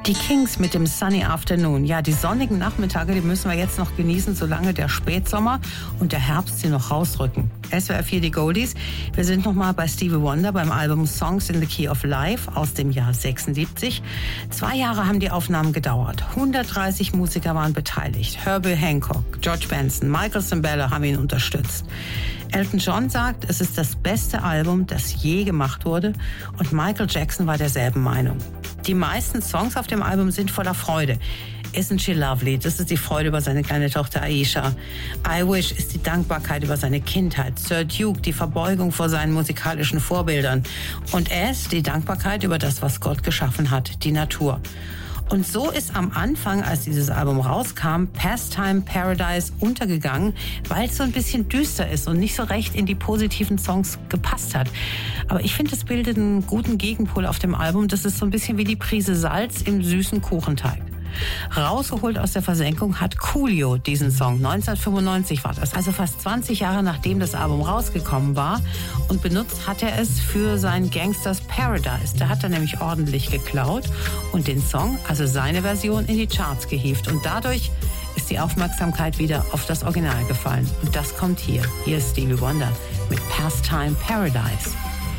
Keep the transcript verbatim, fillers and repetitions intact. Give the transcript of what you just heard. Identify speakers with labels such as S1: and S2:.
S1: Die Kings mit dem Sunny Afternoon. Ja, die sonnigen Nachmittage, die müssen wir jetzt noch genießen, solange der Spätsommer und der Herbst sie noch rausrücken. S W R vier, die Goldies. Wir sind noch mal bei Stevie Wonder beim Album Songs in the Key of Life aus dem Jahr sechsundsiebzig. Zwei Jahre haben die Aufnahmen gedauert. hundertdreißig Musiker waren beteiligt. Herbie Hancock, George Benson, Michael Cimbello haben ihn unterstützt. Elton John sagt, es ist das beste Album, das je gemacht wurde, und Michael Jackson war derselben Meinung. Die meisten Songs auf dem Album sind voller Freude. Isn't She Lovely? Das ist die Freude über seine kleine Tochter Aisha. I Wish ist die Dankbarkeit über seine Kindheit. Sir Duke, die Verbeugung vor seinen musikalischen Vorbildern. Und As, die Dankbarkeit über das, was Gott geschaffen hat, die Natur. Und so ist am Anfang, als dieses Album rauskam, Pastime Paradise untergegangen, weil es so ein bisschen düster ist und nicht so recht in die positiven Songs gepasst hat. Aber ich finde, es bildet einen guten Gegenpol auf dem Album. Das ist so ein bisschen wie die Prise Salz im süßen Kuchenteig. Rausgeholt aus der Versenkung hat Coolio diesen Song. neunzehnhundertfünfundneunzig war das, also fast zwanzig Jahre nachdem das Album rausgekommen war. Und benutzt hat er es für sein Gangsters Paradise. Da hat er nämlich ordentlich geklaut und den Song, also seine Version, in die Charts gehievt. Und dadurch ist die Aufmerksamkeit wieder auf das Original gefallen. Und das kommt hier. Hier ist Stevie Wonder mit Pastime Paradise.